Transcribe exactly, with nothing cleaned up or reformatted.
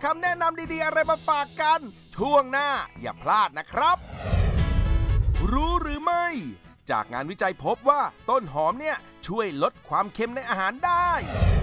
คำแนะนำดีๆอะไรมาฝากกันช่วงหน้าอย่าพลาดนะครับรู้หรือไม่จากงานวิจัยพบว่าต้นหอมเนี่ยช่วยลดความเค็มในอาหารได้